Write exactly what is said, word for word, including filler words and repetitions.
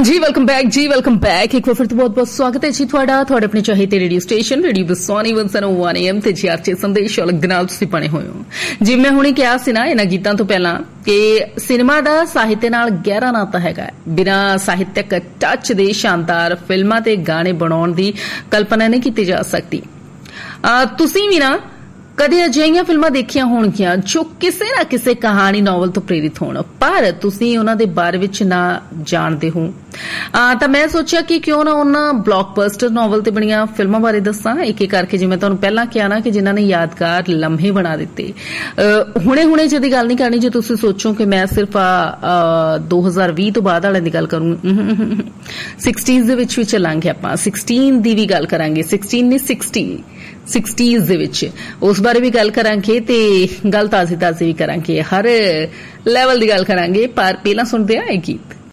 जी welcome back जी welcome back एक बार फिर तो बहुत बहुत स्वागत है जी ਤੁਹਾਡਾ ਤੁਹਾਡੇ ਆਪਣੇ ਚਾਹੀਦੇ radio station radio ਬਸੋਨੀ one oh one A M ਤੇ ਜੀ ਆਰਚੇ ਸੰਦੇਸ਼ ਅਲੱਗ ਦੇ ਨਾਲ ਤੁਸੀਂ ਬਣੇ ਹੋਏ ਹੋ। ਜੀ ਮੈਂ ਹੁਣੇ ਕਿਹਾ ਸੀ ਨਾ ਇਹਨਾਂ ਗੀਤਾਂ ਤੋਂ ਪਹਿਲਾਂ ਕਿ ਸਿਨੇਮਾ ਦਾ ਸਾਹਿਤ ਨਾਲ ਗਹਿਰਾ ਨਾਤਾ ਹੈਗਾ। ਬਿਨਾਂ ਸਾਹਿਤਕ ਟੱਚ ਦੇ ਸ਼ਾਨਦਾਰ ਫਿਲਮਾਂ ਤੇ ਗਾਣੇ ਬਣਾਉਣ ਦੀ ਕਲਪਨਾ ਨਹੀਂ ਕੀਤੀ ਜਾ ਸਕਦੀ। ਤੁਸੀਂ ਵੀ ਨਾ ਕਦੇ ਅਜਿਹੀਆਂ ਫਿਲਮਾਂ ਦੇਖੀਆਂ ਹੋਣਗੀਆਂ ਜੋ ਕਿਸੇ ਨਾ ਕਿਸੇ ਕਹਾਣੀ ਨੋਵਲ ਤੋਂ ਪ੍ਰੇਰਿਤ ਹੋਣ, ਪਰ ਤੁਸੀਂ ਉਹਨਾਂ ਦੇ ਬਾਰੇ ਵਿੱਚ ਨਾ ਜਾਣਦੇ ਹੋ। ਤਾਂ ਮੈਂ ਸੋਚਿਆ ਕਿ ਕਿਉਂ ਨਾ ਉਹਨਾਂ ਬਲੌਕਬਸਟਰ ਨੋਵਲ ਤੇ ਬਣੀਆਂ ਫਿਲਮਾਂ ਬਾਰੇ ਦੱਸਾਂ, ਇੱਕ ਇੱਕ ਕਰਕੇ। ਜਿਵੇਂ ਤੁਹਾਨੂੰ ਪਹਿਲਾਂ ਕਿਹਾ ਨਾ ਕਿ ਜਿਨ੍ਹਾਂ ਨੇ ਯਾਦਗਾਰ ਲਮਹੇ ਬਣਾ ਦਿੱਤੇ। ਹੁਣੇ ਹੁਣੇ ਜਿਹਦੀ ਗੱਲ ਨਹੀਂ ਕਰਨੀ, ਜੇ ਤੁਸੀਂ ਸੋਚੋ ਕਿ ਮੈਂ ਸਿਰਫ ਦੋ ਹਜ਼ਾਰ ਵੀਹ ਤੋਂ ਬਾਅਦ ਵਾਲਿਆਂ ਦੀ ਗੱਲ ਕਰੂੰ, ਸਿਕਸਟੀਜ਼ ਦੇ ਵਿੱਚ ਵੀ ਚੱਲਾਂਗੇ ਆਪਾਂ। ਸਿਕਸਟੀਨ ਦੀ ਵੀ ਗੱਲ ਕਰਾਂਗੇ, ਸਿਕਸਟੀਨ ਨਹੀਂ ਸਿਕਸਟੀ ਸਿਕਸਟੀਜ਼ ਦੇ ਵਿੱਚ ਉਸ ਬਾਰੇ ਵੀ ਗੱਲ ਕਰਾਂਗੇ ਤੇ ਗੱਲ ਤਾਜ਼ੀ ਤਾਜ਼ੀ ਵੀ ਕਰਾਂਗੇ, ਹਰ ਲੈਵਲ ਦੀ ਗੱਲ ਕਰਾਂਗੇ। ਪਰ ਪਹਿਲਾਂ ਸੁਣਦੇ ਆ ਇਹ ਗੀਤ।